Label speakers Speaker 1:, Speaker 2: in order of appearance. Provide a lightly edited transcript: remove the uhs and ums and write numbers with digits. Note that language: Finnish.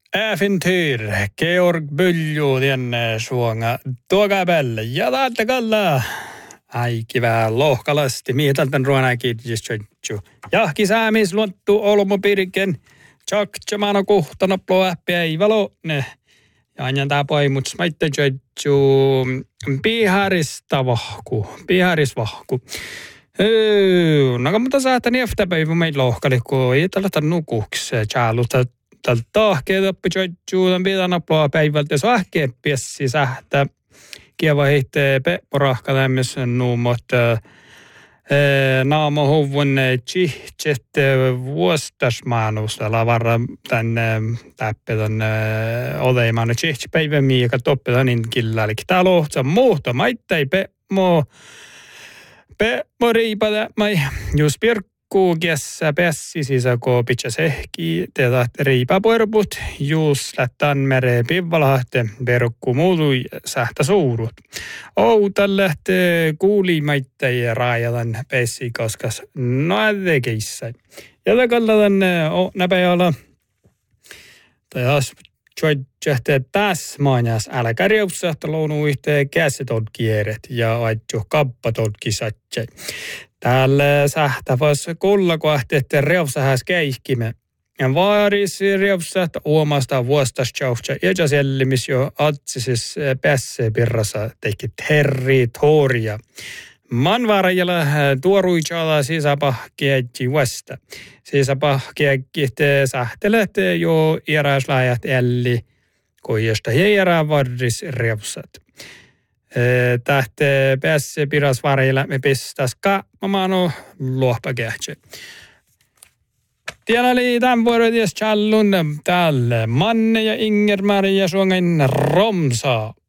Speaker 1: äventyr. Georg Bylju den suonga tuokapällä. Ja täältä kalla. Ai kivää lohkalasti. Mietältän ruonakin jistjutju. Jahki säämis luottu olmopirken. Tjaktjamano kuhtana ploäppiä ei valo. Ne. Ja anjan tää poimut smaitte jutju. Piharisvahku. No mutta saatan jäftäpäivä meitä lohkali, kun ei tällä nukuksi. Tjaaluta tältä tahkeet oppi jutju. Pitän aploa päivältä. Se ahkeet piessi sähtä. Kieva heittää pepporahka tämmöisen nuumot. Naamo huvun chihtset vuostasmaanustella varra tänne täppetan odeimaan chihtpäivä miika toppetan niin killa. Eli tää lohtsa muuta maittai pepmo riipata mai just pirkkuu kiessä pessi sisako pitsäs ehki teitä riipapuerput just lähtän mere pivvalahte perkku muutui sähtä suurut. Outa lähtee kuulimaittai raajalan pessi koskas noadekeissä. Ja takallatan näpäjällä tai as tjoittehte tässä maanas älä kärjäyssähtä lounu yhteen käsetod kieret ja aitju kappatod kisatse. Täällä sähtäväs kollakohtehte reuvsähäs käihkime. Ja vaaris reuvsähtä uomasta vuostastjauhtsa ja sellimis jo atsisis päässe pirrassa tekit herri toria. Manvarajalla tuoruitsala sisäpahkiäkki vasta. Sisäpahkiäkki sähtelet jo iäräislajat älli, koijasta hierää varris reuvsat. Tähte päässe piras varajalla me pistäs kaamano luohpakähtsä. Tiellä oli tämän vuoden ties challun täällä Manne ja Inger-Maria Suongen Romsa.